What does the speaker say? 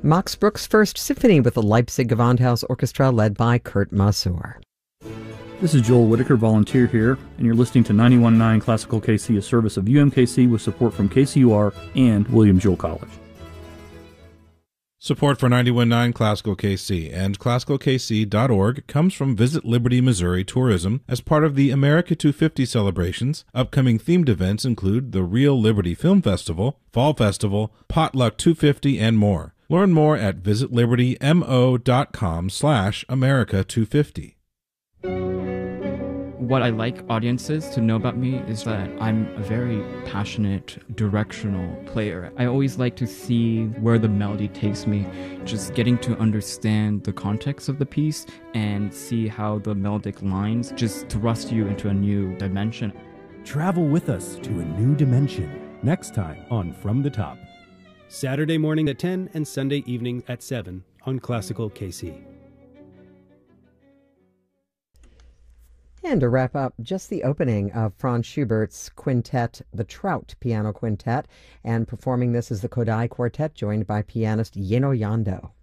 Max Bruch's First Symphony with the Leipzig Gewandhaus Orchestra led by Kurt Masur. This is Joel Whitaker, volunteer here, and you're listening to 91.9 Classical KC, a service of UMKC with support from KCUR and William Jewell College. Support for 91.9 Classical KC and ClassicalKC.org comes from Visit Liberty, Missouri Tourism as part of the America 250 celebrations. Upcoming themed events include the Real Liberty Film Festival, Fall Festival, Potluck 250, and more. Learn more at visitlibertymo.com/America250. What I like audiences to know about me is that I'm a very passionate, directional player. I always like to see where the melody takes me, just getting to understand the context of the piece and see how the melodic lines just thrust you into a new dimension. Travel with us to a new dimension next time on From the Top. Saturday morning at 10 and Sunday evening at 7 on Classical KC. And to wrap up, just the opening of Franz Schubert's quintet, the Trout Piano Quintet, and performing this is the Kodai Quartet, joined by pianist Yeno Yando.